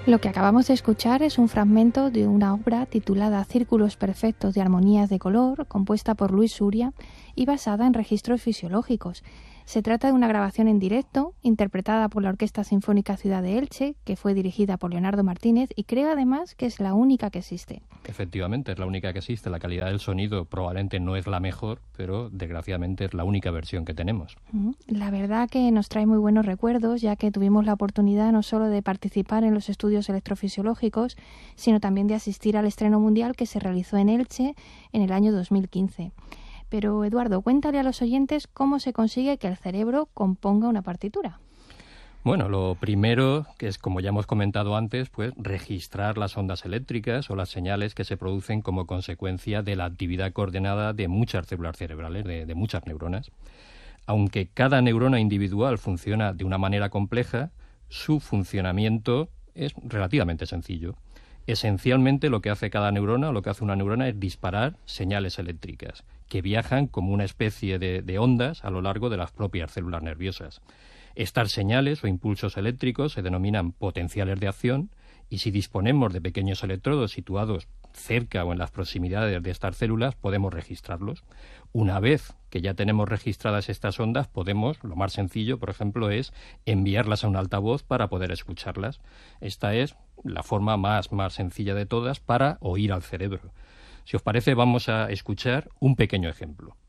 Lo que acabamos de escuchar es un fragmento de una obra titulada Círculos perfectos de armonías de color, compuesta por Luis Suria y basada en registros fisiológicos. Se trata de una grabación en directo, interpretada por la Orquesta Sinfónica Ciudad de Elche, que fue dirigida por Leonardo Martínez, y creo además que es la única que existe. Efectivamente, es la única que existe. La calidad del sonido probablemente no es la mejor, pero desgraciadamente es la única versión que tenemos. La verdad que nos trae muy buenos recuerdos, ya que tuvimos la oportunidad no solo de participar en los estudios electrofisiológicos, sino también de asistir al estreno mundial que se realizó en Elche en el año 2015. Pero, Eduardo, cuéntale a los oyentes cómo se consigue que el cerebro componga una partitura. Bueno, lo primero, que es como ya hemos comentado antes, pues registrar las ondas eléctricas o las señales que se producen como consecuencia de la actividad coordinada de muchas células cerebrales, de muchas neuronas. Aunque cada neurona individual funciona de una manera compleja, su funcionamiento es relativamente sencillo. Esencialmente lo que hace cada neurona, o lo que hace una neurona, es disparar señales eléctricas que viajan como una especie de ondas a lo largo de las propias células nerviosas. Estas señales o impulsos eléctricos se denominan potenciales de acción y si disponemos de pequeños electrodos situados cerca o en las proximidades de estas células, podemos registrarlos. Una vez que ya tenemos registradas estas ondas, podemos, lo más sencillo, por ejemplo, es enviarlas a un altavoz para poder escucharlas. Esta es la forma más sencilla de todas para oír al cerebro. Si os parece, vamos a escuchar un pequeño ejemplo.